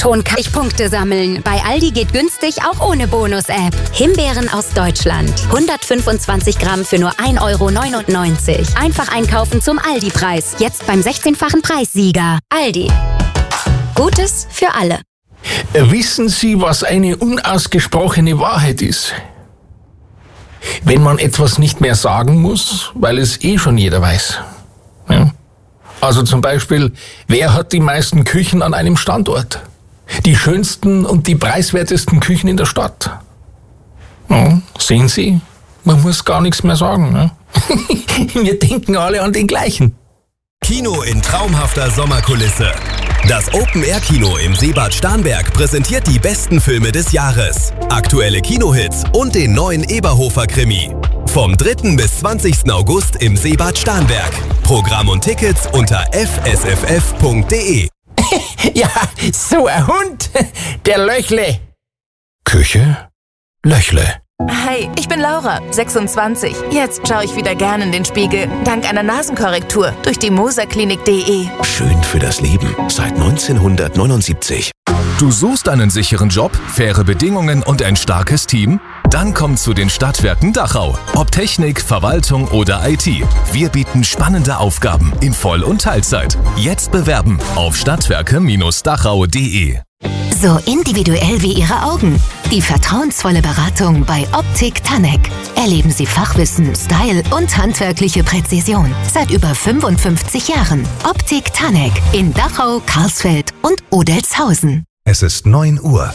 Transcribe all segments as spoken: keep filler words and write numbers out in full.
Tonkach-Punkte sammeln. Bei Aldi geht günstig auch ohne Bonus-App. Himbeeren aus Deutschland. hundertfünfundzwanzig Gramm für nur ein Euro neunundneunzig. Einfach einkaufen zum Aldi-Preis. Jetzt beim sechzehnfachen Preissieger. Aldi. Gutes für alle. Wissen Sie, was eine unausgesprochene Wahrheit ist? Wenn man etwas nicht mehr sagen muss, weil es eh schon jeder weiß. Ja. Also zum Beispiel, wer hat die meisten Küchen an einem Standort? Die schönsten und die preiswertesten Küchen in der Stadt. Ja, sehen Sie, man muss gar nichts mehr sagen. Ja. Wir denken alle an den gleichen. Kino in traumhafter Sommerkulisse. Das Open-Air-Kino im Seebad Starnberg präsentiert die besten Filme des Jahres, aktuelle Kinohits und den neuen Eberhofer-Krimi. Vom dritten bis zwanzigsten August im Seebad Starnberg. Programm und Tickets unter f s f f punkt d e. Ja, so ein Hund, der Löchle. Küche, Löchle. Hi, ich bin Laura, sechsundzwanzig. Jetzt schaue ich wieder gern in den Spiegel, dank einer Nasenkorrektur durch die moserklinik punkt de. Schön für das Leben, seit neunzehnhundertneunundsiebzig. Du suchst einen sicheren Job, faire Bedingungen und ein starkes Team? Dann komm zu den Stadtwerken Dachau. Ob Technik, Verwaltung oder I T. Wir bieten spannende Aufgaben in Voll- und Teilzeit. Jetzt bewerben auf stadtwerke Dachau punkt de. So individuell wie Ihre Augen. Die vertrauensvolle Beratung bei Optik Tanek. Erleben Sie Fachwissen, Style und handwerkliche Präzision. Seit über fünfundfünfzig Jahren. Optik Tanek in Dachau, Karlsfeld und Odelzhausen. Es ist neun Uhr.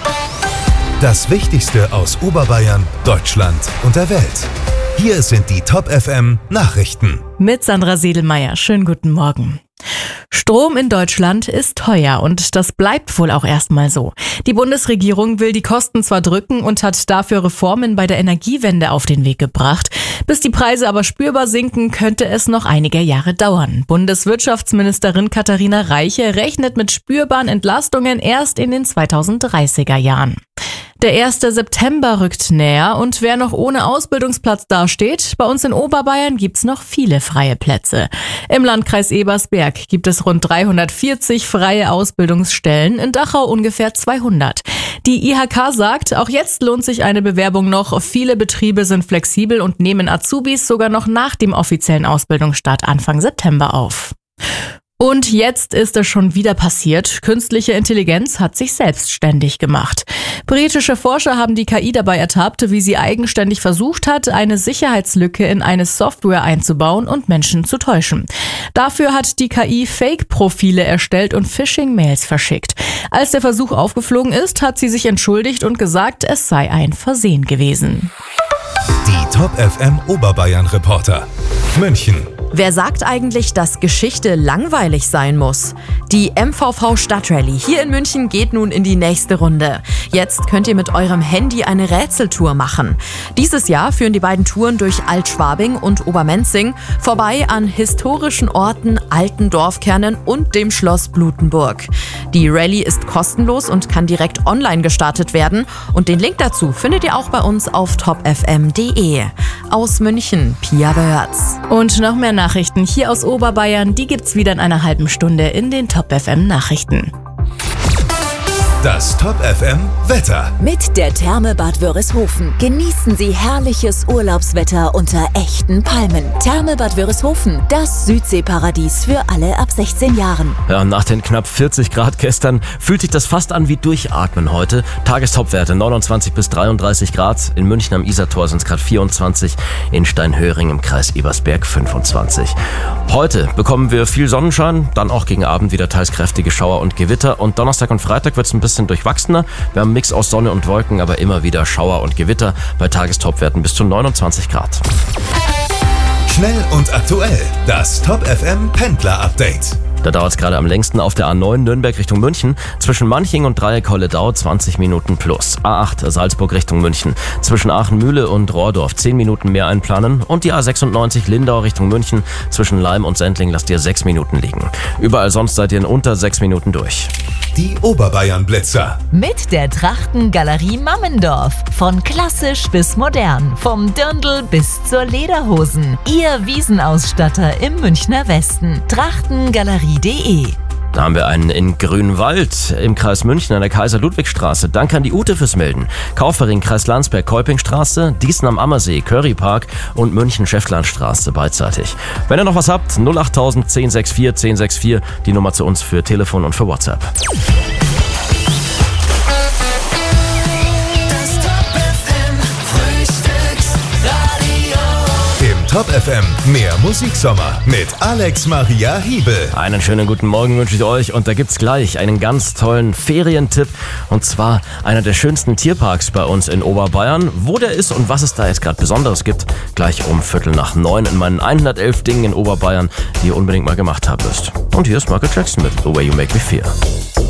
Das Wichtigste aus Oberbayern, Deutschland und der Welt. Hier sind die Top F M Nachrichten. Mit Sandra Siedelmeier. Schönen guten Morgen. Strom in Deutschland ist teuer und das bleibt wohl auch erstmal so. Die Bundesregierung will die Kosten zwar drücken und hat dafür Reformen bei der Energiewende auf den Weg gebracht. Bis die Preise aber spürbar sinken, könnte es noch einige Jahre dauern. Bundeswirtschaftsministerin Katharina Reiche rechnet mit spürbaren Entlastungen erst in den zweitausenddreißiger Jahren. Der erste September rückt näher und wer noch ohne Ausbildungsplatz dasteht, bei uns in Oberbayern gibt's noch viele freie Plätze. Im Landkreis Ebersberg gibt es rund dreihundertvierzig freie Ausbildungsstellen, in Dachau ungefähr zweihundert. Die I H K sagt, auch jetzt lohnt sich eine Bewerbung noch. Viele Betriebe sind flexibel und nehmen Azubis sogar noch nach dem offiziellen Ausbildungsstart Anfang September auf. Und jetzt ist es schon wieder passiert. Künstliche Intelligenz hat sich selbstständig gemacht. Britische Forscher haben die K I dabei ertappt, wie sie eigenständig versucht hat, eine Sicherheitslücke in eine Software einzubauen und Menschen zu täuschen. Dafür hat die K I Fake-Profile erstellt und Phishing-Mails verschickt. Als der Versuch aufgeflogen ist, hat sie sich entschuldigt und gesagt, es sei ein Versehen gewesen. Die Top F M Oberbayern Reporter. München. Wer sagt eigentlich, dass Geschichte langweilig sein muss? Die M V V Stadtrallye hier in München geht nun in die nächste Runde. Jetzt könnt ihr mit eurem Handy eine Rätseltour machen. Dieses Jahr führen die beiden Touren durch Altschwabing und Obermenzing, vorbei an historischen Orten, alten Dorfkernen und dem Schloss Blutenburg. Die Rallye ist kostenlos und kann direkt online gestartet werden. Und den Link dazu findet ihr auch bei uns auf top f m punkt de. Aus München, Pia Börz. Und noch mehr Nachrichten hier aus Oberbayern, die gibt's wieder in einer halben Stunde in den Top F M Nachrichten. Das Top F M Wetter. Mit der Therme Bad Wörishofen genießen Sie herrliches Urlaubswetter unter echten Palmen. Therme Bad Wörishofen, das Südseeparadies für alle ab sechzehn Jahren. Ja, nach den knapp vierzig Grad gestern fühlt sich das fast an wie Durchatmen heute. Tagestopwerte neunundzwanzig bis dreiunddreißig Grad. In München am Isartor sind es gerade vierundzwanzig. In Steinhöring im Kreis Ebersberg fünfundzwanzig. Heute bekommen wir viel Sonnenschein, dann auch gegen Abend wieder teils kräftige Schauer und Gewitter. Und Donnerstag und Freitag wird es ein bisschen durchwachsener. Wir haben einen Mix aus Sonne und Wolken, aber immer wieder Schauer und Gewitter bei Tagestopwerten bis zu neunundzwanzig Grad. Schnell und aktuell, das Top F M Pendler Update. Da dauert es gerade am längsten auf der A neun Nürnberg Richtung München. Zwischen Manching und Dreieck-Holledau zwanzig Minuten plus. A acht Salzburg Richtung München. Zwischen Aachen-Mühle und Rohrdorf zehn Minuten mehr einplanen. Und die A sechsundneunzig Lindau Richtung München. Zwischen Leim und Sendling lasst ihr sechs Minuten liegen. Überall sonst seid ihr in unter sechs Minuten durch. Die Oberbayern-Blitzer. Mit der Trachtengalerie Mammendorf. Von klassisch bis modern. Vom Dirndl bis zur Lederhosen. Ihr Wiesenausstatter im Münchner Westen. Trachtengalerie punkt de. Da haben wir einen in Grünwald im Kreis München an der Kaiser-Ludwig-Straße. Danke an die Ute fürs Melden. Kaufering, Kreis Landsberg, Kolpingstraße, Diesen am Ammersee, Currypark und München-Schäftlarnstraße beidseitig. Wenn ihr noch was habt, null acht tausend, zehn sechs vier, zehn sechs vier, die Nummer zu uns für Telefon und für WhatsApp. Top F M, mehr Musiksommer mit Alex Maria Hiebel. Einen schönen guten Morgen wünsche ich euch und da gibt's gleich einen ganz tollen Ferientipp und zwar einer der schönsten Tierparks bei uns in Oberbayern. Wo der ist und was es da jetzt gerade Besonderes gibt, gleich um Viertel nach neun in meinen hundertelf Dingen in Oberbayern, die ihr unbedingt mal gemacht haben müsst. Und hier ist Michael Jackson mit The Way You Make Me Feel.